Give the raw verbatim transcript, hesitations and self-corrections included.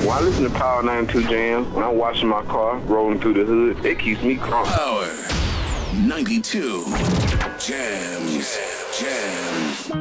When I listen to Power ninety-two Jams, when I'm washing my car, rolling through the hood, it keeps me calm. Power ninety-two Jams. Jams.